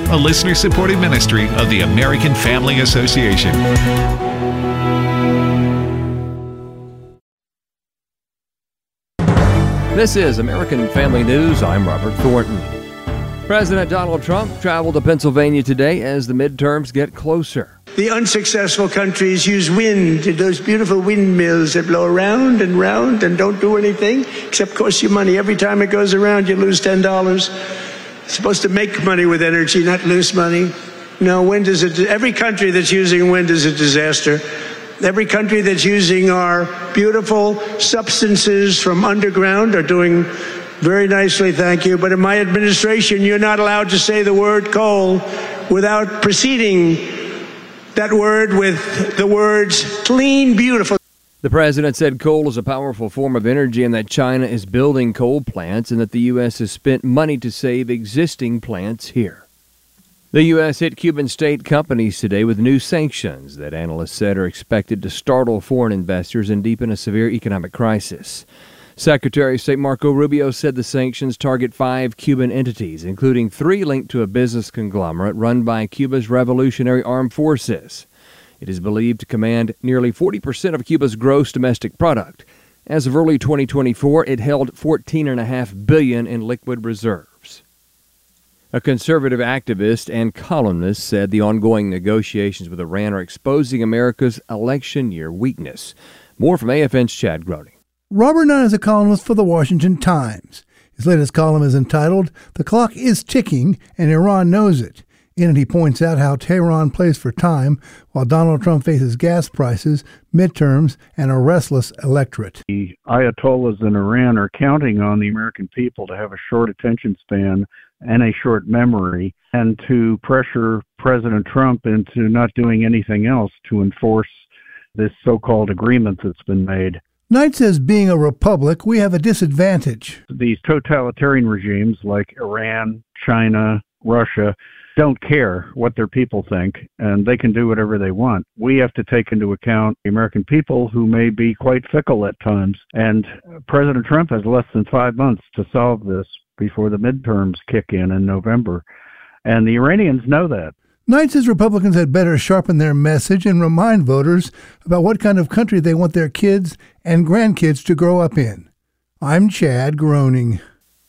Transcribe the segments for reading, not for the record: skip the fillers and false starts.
a listener-supported ministry of the American Family Association. This is American Family News. I'm Robert Thornton. President Donald Trump traveled to Pennsylvania today as the midterms get closer. The unsuccessful countries use wind, those beautiful windmills that blow around and round and don't do anything except cost you money. Every time it goes around, you lose $10. It's supposed to make money with energy, not lose money. No, wind is every country that's using wind is a disaster. Every country that's using our beautiful substances from underground are doing very nicely, thank you. But in my administration, you're not allowed to say the word coal without preceding that word with the words clean, beautiful. The president said coal is a powerful form of energy and that China is building coal plants and that the U.S. has spent money to save existing plants here. The U.S. hit Cuban state companies today with new sanctions that analysts said are expected to startle foreign investors and deepen a severe economic crisis. Secretary of State Marco Rubio said the sanctions target 5 Cuban entities, including 3 linked to a business conglomerate run by Cuba's Revolutionary Armed Forces. It is believed to command nearly 40% of Cuba's gross domestic product. As of early 2024, it held $14.5 billion in liquid reserves. A conservative activist and columnist said the ongoing negotiations with Iran are exposing America's election year weakness. More from AFN's Chad Groening. Robert Nunn is a columnist for The Washington Times. His latest column is entitled, "The Clock is Ticking and Iran Knows It." In it, he points out how Tehran plays for time while Donald Trump faces gas prices, midterms, and a restless electorate. The Ayatollahs in Iran are counting on the American people to have a short attention span and a short memory, and to pressure President Trump into not doing anything else to enforce this so-called agreement that's been made. Knight says being a republic, we have a disadvantage. These totalitarian regimes like Iran, China, Russia don't care what their people think, and they can do whatever they want. We have to take into account the American people who may be quite fickle at times, and President Trump has less than 5 months to solve this before the midterms kick in November, and the Iranians know that. Knight says Republicans had better sharpen their message and remind voters about what kind of country they want their kids and grandkids to grow up in. I'm Chad Groening.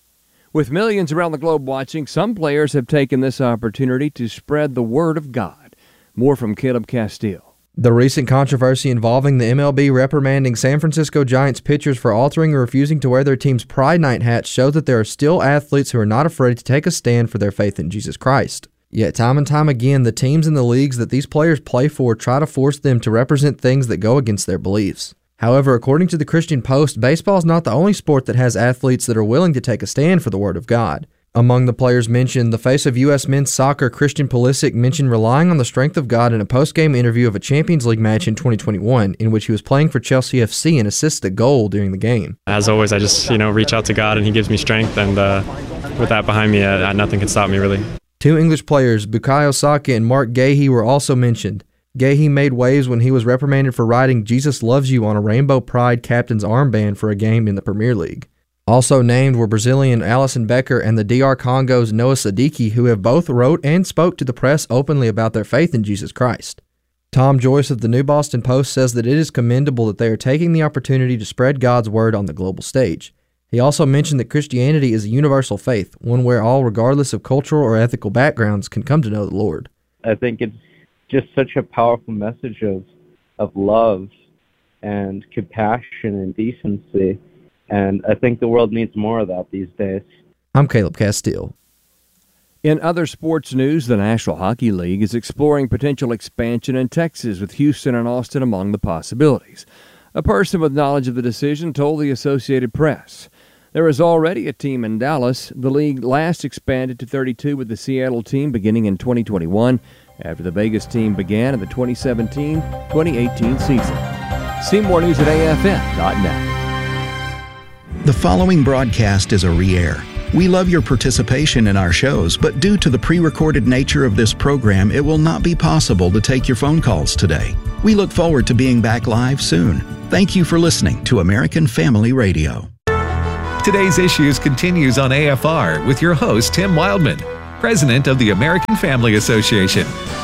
With millions around the globe watching, some players have taken this opportunity to spread the word of God. More from Caleb Castile. The recent controversy involving the MLB reprimanding San Francisco Giants pitchers for altering or refusing to wear their team's Pride Night hats shows that there are still athletes who are not afraid to take a stand for their faith in Jesus Christ. Yet time and time again, the teams and the leagues that these players play for try to force them to represent things that go against their beliefs. However, according to the Christian Post, baseball is not the only sport that has athletes that are willing to take a stand for the Word of God. Among the players mentioned, the face of U.S. men's soccer, Christian Pulisic, mentioned relying on the strength of God in a post-game interview of a Champions League match in 2021, in which he was playing for Chelsea FC and assisted a goal during the game. As always, I just reach out to God and He gives me strength, and with that behind me, nothing can stop me really. 2 English players, Bukayo Saka and Mark Gahey, were also mentioned. Gahey made waves when he was reprimanded for writing "Jesus loves you" on a Rainbow Pride captain's armband for a game in the Premier League. Also named were Brazilian Alisson Becker and the DR Congo's Noah Sadiki, who have both wrote and spoke to the press openly about their faith in Jesus Christ. Tom Joyce of the New Boston Post says that it is commendable that they are taking the opportunity to spread God's word on the global stage. He also mentioned that Christianity is a universal faith, one where all, regardless of cultural or ethical backgrounds, can come to know the Lord. I think it's just such a powerful message of love and compassion and decency, and I think the world needs more of that these days. I'm Caleb Castile. In other sports news, the National Hockey League is exploring potential expansion in Texas, with Houston and Austin among the possibilities. A person with knowledge of the decision told the Associated Press. There is already a team in Dallas. The league last expanded to 32 with the Seattle team beginning in 2021 after the Vegas team began in the 2017-2018 season. See more news at AFN.net. The following broadcast is a re-air. We love your participation in our shows, but due to the pre-recorded nature of this program, it will not be possible to take your phone calls today. We look forward to being back live soon. Thank you for listening to American Family Radio. Today's Issues continues on AFR with your host, Tim Wildman. president of the American Family Association.